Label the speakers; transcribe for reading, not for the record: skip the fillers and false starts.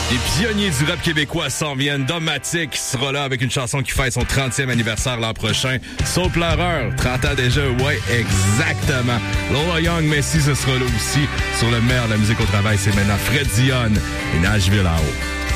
Speaker 1: Les pionniers du rap québécois s'en viennent. Domatic sera là avec une chanson qui fête son 30e anniversaire l'an prochain. Soul Pleureur, 30 ans déjà, ouais, exactement. Lola Young, Messi, ce sera là aussi. Sur le meilleur de la musique au travail, c'est maintenant Fred Dion et Nashville en haut.